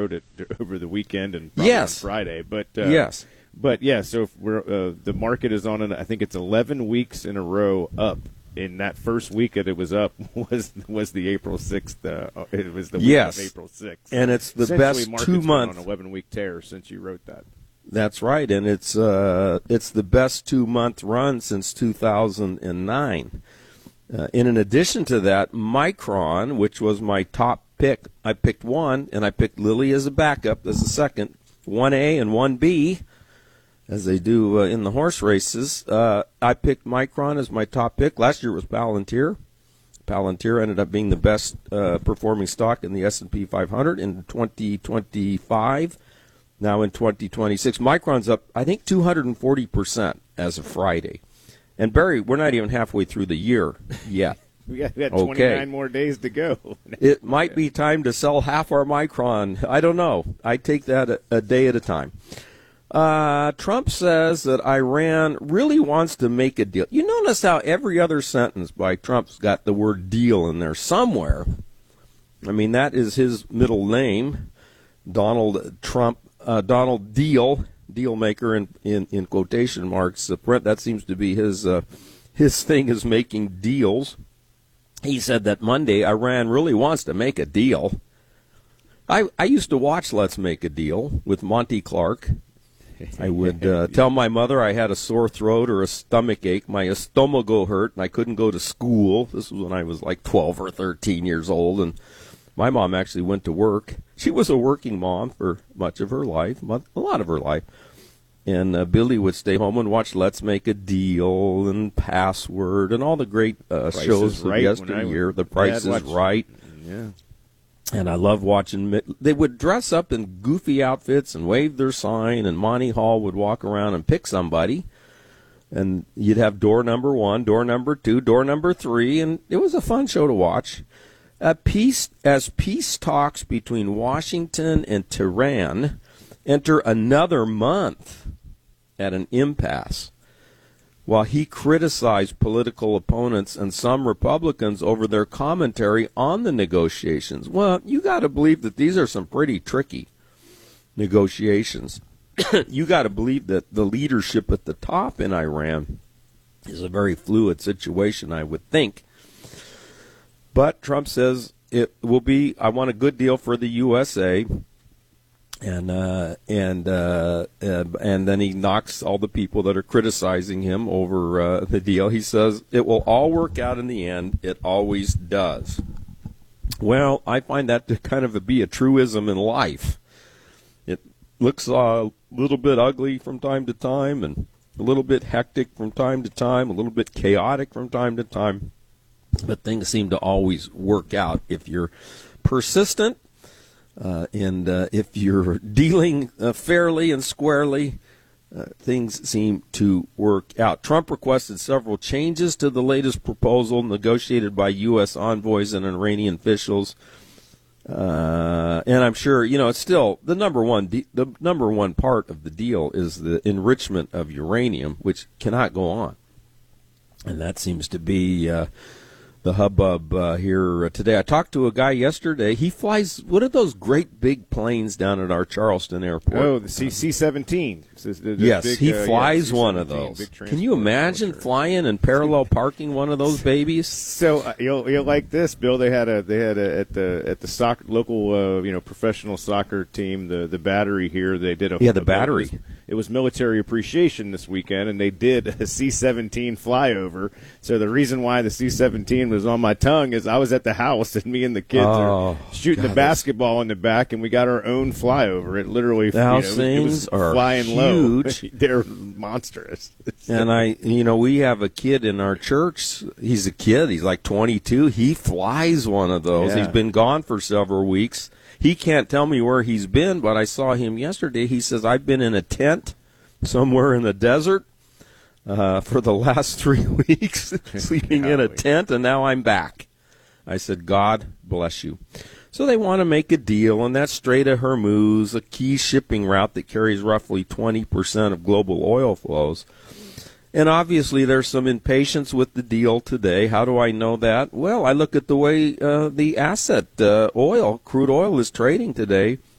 wrote it over the weekend and probably on Friday. But yes. But yeah, so if we're the market is on I think it's 11 weeks in a row up. In that first week that it was up was the April 6th. It was the week of April 6th, and it's the best 2 month on 11-week tear since you wrote that. That's right, and it's the best 2 month run since 2009. In addition to that, Micron, which was my top pick, I picked one, and I picked Lilly as a backup as a second, 1A and 1B. As they do in the horse races. I picked Micron as my top pick. Last year it was Palantir. Palantir ended up being the best performing stock in the S&P 500 in 2025. Now in 2026, Micron's up, I think, 240% as of Friday. And Barry, we're not even halfway through the year yet. We got 29 more days to go. It might be time to sell half our Micron. I don't know. I take that a day at a time. Trump says that Iran really wants to make a deal. You notice how every other sentence by Trump's got the word deal in there somewhere. I mean, that is his middle name, Donald Trump, Donald Deal maker in quotation marks. That seems to be his thing, is making deals. He said that Monday Iran really wants to make a deal. I used to watch Let's Make a Deal with Monty Clark. I would tell my mother I had a sore throat or a stomach ache. My estomago hurt, and I couldn't go to school. This was when I was like 12 or 13 years old, and my mom actually went to work. She was a working mom for much of her life, a lot of her life. And Billy would stay home and watch Let's Make a Deal and Password and all the great shows of yesteryear. The Price is Right. Yeah. And I love watching. They would dress up in goofy outfits and wave their sign, and Monty Hall would walk around and pick somebody. And you'd have door number 1, door number 2, door number 3, and it was a fun show to watch. As peace talks between Washington and Tehran enter another month at an impasse, while he criticized political opponents and some Republicans over their commentary on the negotiations. Well, you got to believe that these are some pretty tricky negotiations. You got to believe that the leadership at the top in Iran is a very fluid situation, I would think. But Trump says it will be, I want a good deal for the USA. And then he knocks all the people that are criticizing him over the deal. He says it will all work out in the end. It always does. Well, I find that to kind of be a truism in life. It looks a little bit ugly from time to time, and a little bit hectic from time to time, a little bit chaotic from time to time. But things seem to always work out if you're persistent. And if you're dealing fairly and squarely, things seem to work out. Trump requested several changes to the latest proposal negotiated by U.S. envoys and Iranian officials. And I'm sure, it's still the number one part of the deal is the enrichment of uranium, which cannot go on. And that seems to be the hubbub here today. I talked to a guy yesterday. He flies one of those great big planes down at our Charleston airport. Oh, the C-17. Yes, he flies one of those. Can you imagine flying and parallel parking one of those babies? So you'll like this, Bill. They had at the soccer local professional soccer team, the Battery here. They did the Battery. It was military appreciation this weekend, and they did a C-17 flyover. So the reason why the C-17 was on my tongue is I was at the house, and me and the kids are shooting the basketball in the back, and we got our own flyover. It literally it was flying huge. Low. They're monstrous. And we have a kid in our church. He's a kid. He's like 22. He flies one of those. Yeah. He's been gone for several weeks. He can't tell me where he's been, but I saw him yesterday. He says, I've been in a tent somewhere in the desert for the last 3 weeks, sleeping in a tent, and now I'm back. I said, God bless you. So they want to make a deal, and that's Strait of Hormuz, a key shipping route that carries roughly 20% of global oil flows. And obviously there's some impatience with the deal today. How do I know that? Well, I look at the way the asset crude oil is trading today.